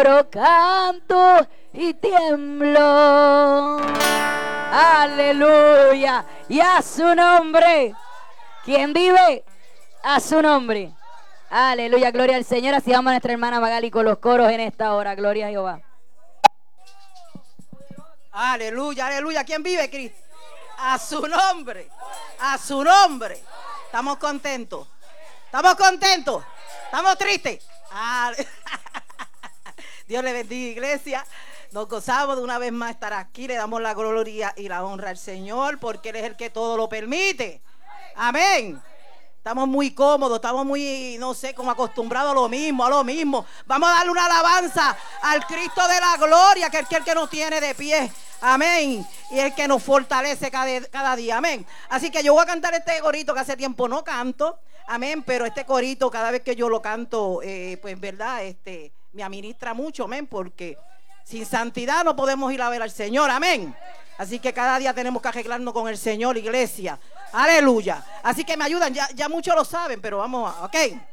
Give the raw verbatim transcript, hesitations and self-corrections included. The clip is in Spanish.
Pero canto y tiemblo. Aleluya. Y a su nombre. ¿Quién vive? A su nombre. Aleluya, gloria al Señor. Así vamos a nuestra hermana Magali con los coros en esta hora. Gloria a Jehová. Aleluya, aleluya. ¿Quién vive, Cristo? A su nombre. A su nombre. Estamos contentos. Estamos contentos. Estamos tristes. Ale- Dios le bendiga, iglesia. Nos gozamos de una vez más estar aquí. Le damos la gloria y la honra al Señor porque Él es el que todo lo permite. Amén. Estamos muy cómodos, estamos muy, no sé, como acostumbrados a lo mismo, a lo mismo. Vamos a darle una alabanza al Cristo de la gloria, que es el que nos tiene de pie. Amén. Y el que nos fortalece cada, cada día. Amén. Así que yo voy a cantar este corito que hace tiempo no canto. Amén. Pero este corito, cada vez que yo lo canto, eh, pues verdad, este, me administra mucho. Amén. Porque sin santidad no podemos ir a ver al Señor. Amén. Así que cada día tenemos que arreglarnos con el Señor, iglesia. Aleluya. Así que me ayudan. Ya, ya muchos lo saben, pero vamos a... Ok.